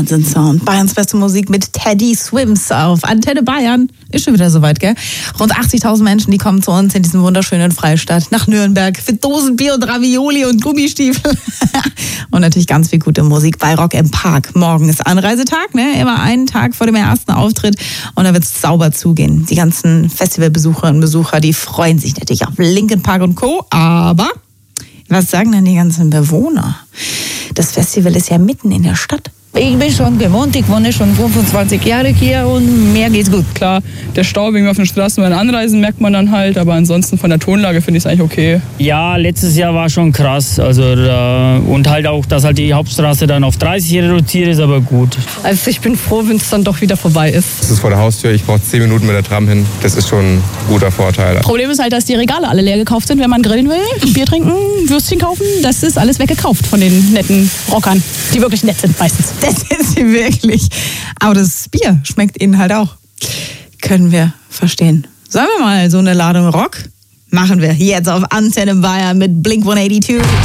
Wahnsinnssound. Bayerns beste Musik mit Teddy Swims auf Antenne Bayern. Ist schon wieder soweit, gell? Rund 80.000 Menschen, die kommen zu uns in diesen wunderschönen Freistaat nach Nürnberg für Dosenbier und Ravioli und Gummistiefel. Und natürlich ganz viel gute Musik bei Rock im Park. Morgen ist Anreisetag, ne? Immer einen Tag vor dem ersten Auftritt. Und da wird es sauber zugehen. Die ganzen Festivalbesucherinnen und Besucher, die freuen sich natürlich auf Linkin Park und Co. Aber was sagen denn die ganzen Bewohner? Das Festival ist ja mitten in der Stadt. Ich bin schon gewohnt, ich wohne schon 25 Jahre hier und mir geht's gut. Klar, der Stau, wenn wir auf den Straßen anreisen, merkt man dann halt, aber ansonsten von der Tonlage finde ich es eigentlich okay. Ja, letztes Jahr war schon krass, also und halt auch, dass halt die Hauptstraße dann auf 30 reduziert ist, aber gut. Also ich bin froh, wenn es dann doch wieder vorbei ist. Es ist vor der Haustür, ich brauche 10 Minuten mit der Tram hin, das ist schon ein guter Vorteil. Problem ist halt, dass die Regale alle leer gekauft sind, wenn man grillen will, Bier trinken, Würstchen kaufen, das ist alles weggekauft von den netten Rockern, die wirklich nett sind meistens. Das ist sie wirklich. Aber das Bier schmeckt ihnen halt auch. Können wir verstehen. Sollen wir mal so eine Ladung Rock? Machen wir jetzt auf Antenne Bayern mit Blink 182.